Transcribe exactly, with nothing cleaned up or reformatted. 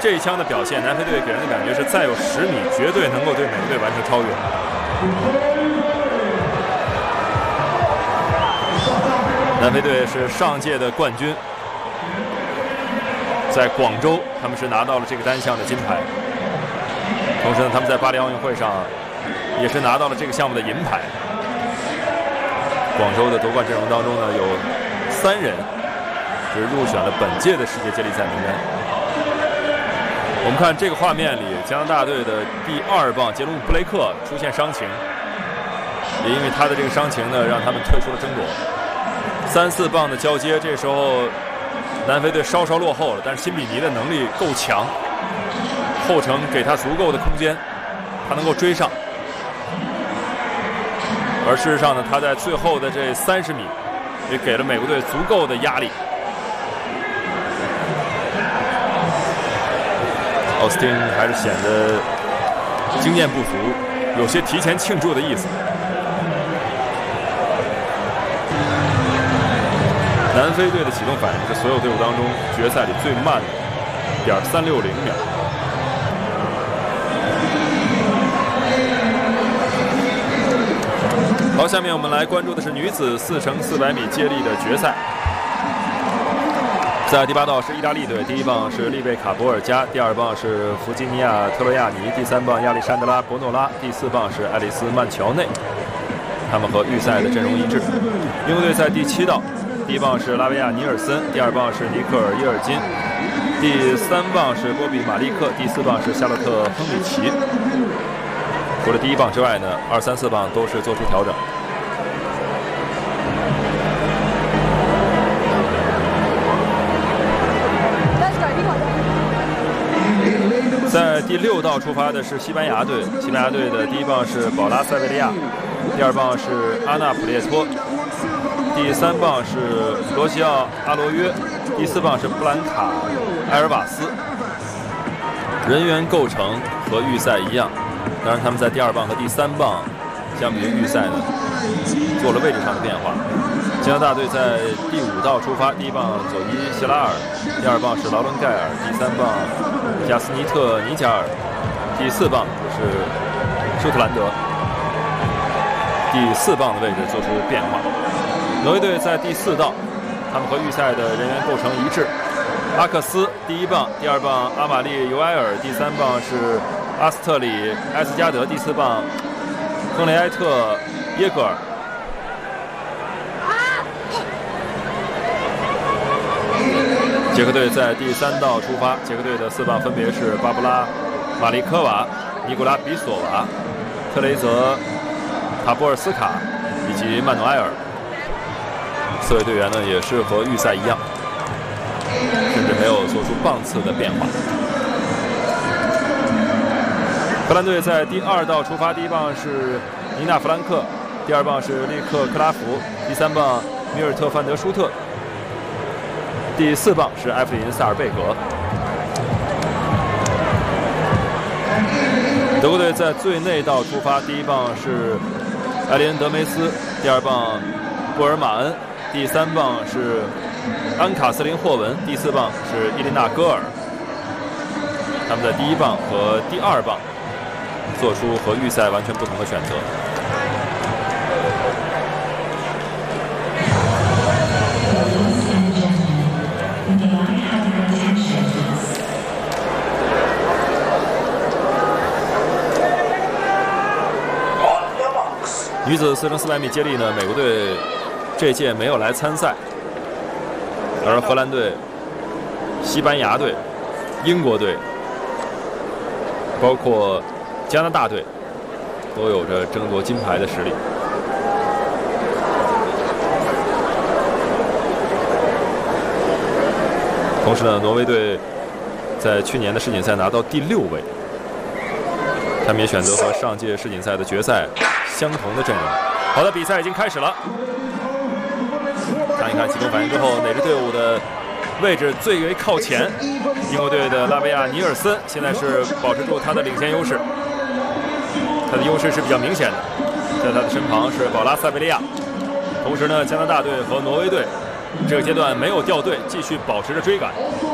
这一枪的表现，南非队给人的感觉是再有十米，绝对能够对美国队完成超越。南非队是上届的冠军，在广州他们是拿到了这个单项的金牌，同时呢，他们在巴黎奥运会上也是拿到了这个项目的银牌。广州的夺冠阵容当中呢，有三人是入选了本届的世界接力赛名单。我们看这个画面里，加拿大队的第二棒杰伦布雷克出现伤情，也因为他的这个伤情呢，让他们退出了争夺。三四棒的交接，这时候南非队稍稍落后了，但是辛比尼的能力够强，后程给他足够的空间，他能够追上。而事实上呢，他在最后的这三十米也给了美国队足够的压力。奥斯汀还是显得经验不足，有些提前庆祝的意思。南非队的启动反应是所有队伍当中决赛里最慢的，点三六零秒。好，下面我们来关注的是女子四乘四百米接力的决赛。在第八道是意大利队，第一棒是丽贝卡·博尔加，第二棒是弗吉尼亚·特洛亚尼，第三棒亚历山德拉·博诺拉，第四棒是爱丽丝·曼乔内。他们和预赛的阵容一致。英国队在第七道，第一棒是拉维亚·尼尔森，第二棒是尼克尔·耶尔金，第三棒是波比·马利克，第四棒是夏洛特·亨里奇。除了第一棒之外呢，二三四棒都是做出调整。在第六道出发的是西班牙队，西班牙队的第一棒是保拉·塞维利亚，第二棒是阿纳普列托，第三棒是罗西奥·阿罗约，第四棒是布兰卡·埃尔瓦斯。人员构成和预赛一样，当然他们在第二棒和第三棒相比于预赛呢做了位置上的变化。加拿大队在第五道出发，第一棒佐伊·谢拉尔，第二棒是劳伦盖尔，第三棒加斯尼特·尼加尔，第四棒是舒特兰德。第四棒的位置做出变化。挪威队在第四道，他们和预赛的人员构成一致。阿克斯第一棒，第二棒阿玛丽·尤埃尔，第三棒是阿斯特里·埃斯加德，第四棒亨雷埃特·耶格尔。捷克队在第三道出发，捷克队的四棒分别是巴布拉·马利科娃、尼古拉·比索娃、特雷泽·塔波尔斯卡以及曼努埃尔。四位队员呢也是和预赛一样，甚至没有做出棒次的变化。荷兰队在第二道出发，第一棒是尼娜·弗兰克，第二棒是利克·克拉福，第三棒米尔特·范德舒特，第四棒是埃弗林·萨尔贝格。德国队在最内道出发，第一棒是埃连·德梅斯，第二棒布尔马恩，第三棒是安卡斯林·霍文，第四棒是伊琳娜·戈尔。他们在第一棒和第二棒做出和预赛完全不同的选择。女子四乘四百米接力呢，美国队这届没有来参赛，而荷兰队、西班牙队、英国队，包括加拿大队，都有着争夺金牌的实力。同时呢，挪威队在去年的世锦赛拿到第六位，他们也选择和上届世锦赛的决赛相同的阵容。好的，比赛已经开始了。看一看启动反应之后，哪支队伍的位置最为靠前？英国队的拉维亚·尼尔森现在是保持住他的领先优势，他的优势是比较明显的。在他的身旁是保拉·塞维利亚。同时呢，加拿大队和挪威队这个阶段没有掉队，继续保持着追赶。